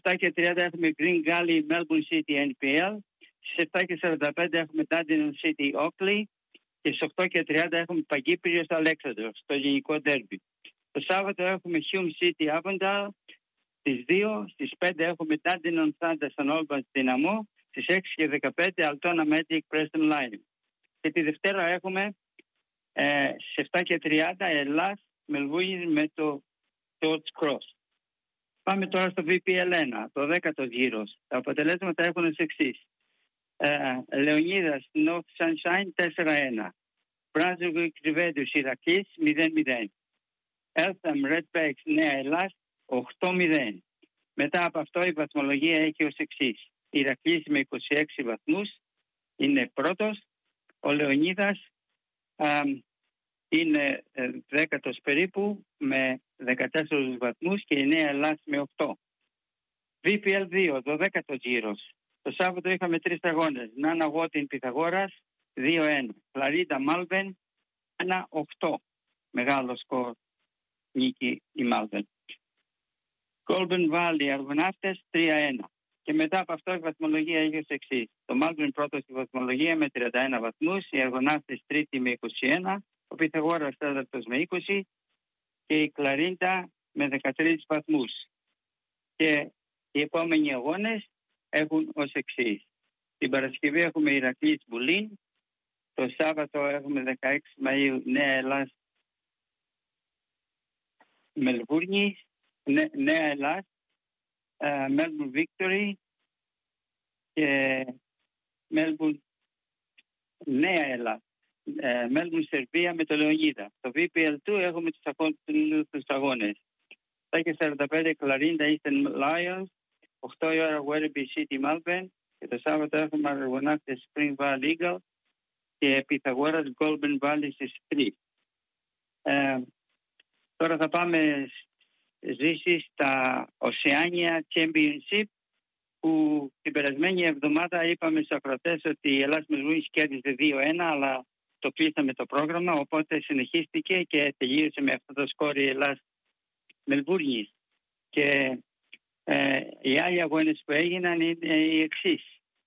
7:30 έχουμε Green Gully Melbourne City NPL. Στις 7:45 έχουμε Dandenong City Oakley. Και στις 8:30 έχουμε Παγκύπριο στο Αλέξανδρο, στο γενικό ντέρμπι. Το Σάββατο έχουμε Hume City Avondale. Στις 2, στις 5 έχουμε Dandenong Thunder στον Albans Δυναμό. Στις 6:15 Altona Magic Preston Lion. Και τη Δευτέρα έχουμε στις 7:30 Ελλάς Μελβούνι με το George Cross. Πάμε τώρα στο VPL1, το 10ο γύρος. Τα αποτελέσματα έχουν ως εξής. Λεωνίδας North Sunshine 4-1. Brunswick Rivedus Ηρακλής 0-0. Eltham Redbacks Νέα Ελλάς 8-0. Μετά από αυτό η βαθμολογία έχει ως εξής. Ηρακλής με 26 βαθμούς είναι πρώτος. Ο Λεωνίδας είναι 10ος περίπου με 14 βαθμούς και η Νέα Ελλάς με 8. VPL2, το 10ο γύρος. Το Σάββατο είχαμε 3 αγώνες. Νάνα Βότιν Πυθαγόρας 2-1. Κλαρίντα Μάλβεν 1-8. Μεγάλο σκορ νίκη η Μάλβεν. Golden Valley Αργοναύτες 3-1. Και μετά από αυτό η βαθμολογία έχει ως εξής. Το Μάλβεν πρώτο στη βαθμολογία με 31 βαθμούς. Οι Αργοναύτες τρίτη με 21. Ο Πυθαγόρας τέταρτος με 20. Και η Κλαρίντα με 13 βαθμούς. Και οι επόμενοι αγώνες έχουν ως εξής. Την Παρασκευή έχουμε Ηρακλής Μπουλίν. Το Σάββατο έχουμε 16 Μαΐου Νέα Ελλάς Μελβούρνη. Νέα Ελλάς Melbourne Victory και Melbourne Νέα Ελλάς Melbourne Σερβία με το Λεωνίδα. Το VPL2 έχουμε τους αγώνες. 7:45 Κλαρίντα Eastern Lions. 8 η ώρα Werribee City Melbourne. Και το Σάββατο έχουμε Αργοναύτες Spring Valley Eagle και Πυθαγόρας Golden Valley στις 3. Τώρα θα πάμε ζήσει στα Oceania Championship, που την περασμένη εβδομάδα είπαμε στους ακροατές ότι η Ελλάς Μελβούνης κέρδισε 2-1, αλλά το κλείσαμε το πρόγραμμα, οπότε συνεχίστηκε και τελείωσε με αυτό το σκόρ η Ελλάς Μελβούνης. Και οι άλλοι αγώνες που έγιναν είναι οι εξής.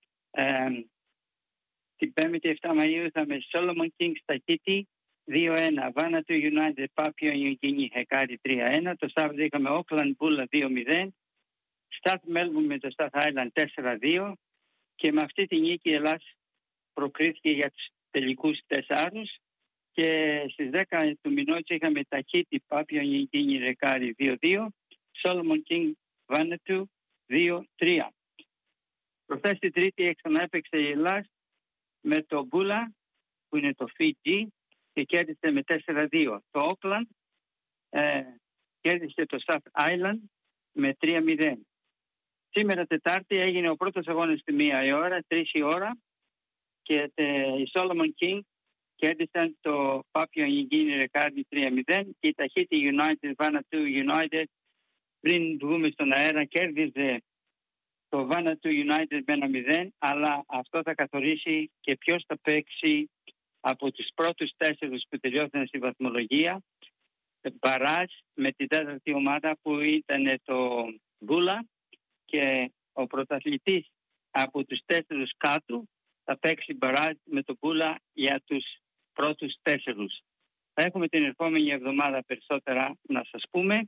Την 5η 7 Μαΐου είχαμε Solomon Kings Tahiti 2-1, Vanuatu United Papua New Guinea Hekari 3-1. Το Σάββατο είχαμε Auckland Bulla 2-0, South Melbourne με το South Island 4-2 και με αυτή τη νίκη η Ελλάς προκρίθηκε για τους τελικούς 4 και στις 10 του μηνός είχαμε Tahiti Papua New Guinea Hekari 2-2, Solomon King Vanuatu 2-3. Προχθές την Τρίτη ξαναέπαιξε η Ελλάς με το Bulla που είναι το Fiji και κέρδισε με 4-2. Το Auckland κέρδισε το South Island με 3-0. Σήμερα Τετάρτη έγινε ο πρώτος αγώνας στη 1 η ώρα, 3 η ώρα και οι Solomon King κέρδισαν το Papua New Guinea Hekari 3-0 και η Tahiti United Vanuatu United πριν βγούμε στον αέρα κέρδιζε το Vanuatu United με 1-0, αλλά αυτό θα καθορίσει και ποιος θα παίξει από τους πρώτους 4 που τελειώσαν στη βαθμολογία. Μπαράζ με την τέταρτη ομάδα που ήταν το Μπούλα και ο πρωταθλητής από τους 4 κάτω θα παίξει μπαράζ με το Μπούλα για τους πρώτους 4. Θα έχουμε την επόμενη εβδομάδα περισσότερα να σας πούμε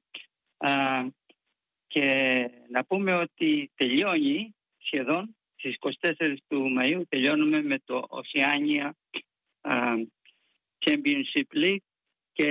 και να πούμε ότι τελειώνει σχεδόν στις 24 του Μαΐου τελειώνουμε με το Oceania Championship League και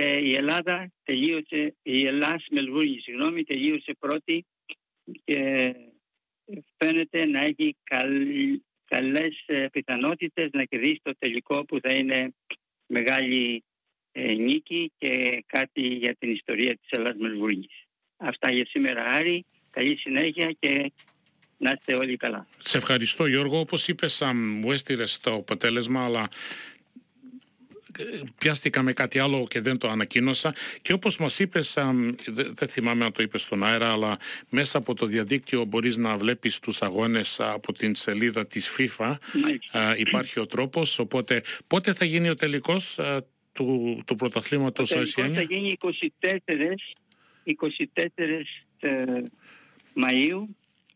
η Ελλάς Μελβούνη τελείωσε πρώτη και φαίνεται να έχει καλές πιθανότητες να κερδίσει το τελικό που θα είναι μεγάλη νίκη και κάτι για την ιστορία της Ελλάς Μελβούνης. Αυτά για σήμερα, Άρη. Καλή συνέχεια και να είστε όλοι καλά. Σε ευχαριστώ, Γιώργο. Όπως είπες, μου έστειλες το αποτέλεσμα, αλλά πιάστηκα με κάτι άλλο και δεν το ανακοίνωσα. Και όπως μας είπες, δεν θυμάμαι αν το είπες στον αέρα, αλλά μέσα από το διαδίκτυο μπορείς να βλέπεις τους αγώνες από την σελίδα της FIFA. Υπάρχει ο τρόπος, οπότε πότε θα γίνει ο τελικός του πρωταθλήματος Oceania? Θα γίνει 24 Μαΐου